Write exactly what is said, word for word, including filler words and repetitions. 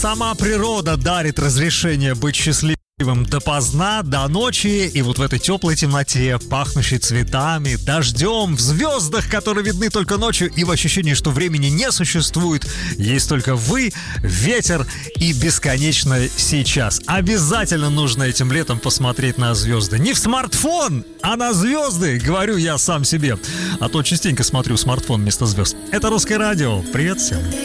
сама природа дарит разрешение быть счастливым допоздна, до ночи, и вот в этой теплой темноте, пахнущей цветами, дождем, в звездах, которые видны только ночью, и в ощущении, что времени не существует, есть только вы, ветер и бесконечно сейчас. Обязательно нужно этим летом посмотреть на звезды. Не в смартфон, а на звезды, говорю я сам себе. А то частенько смотрю в смартфон вместо звезд. Это Русское радио. Привет всем.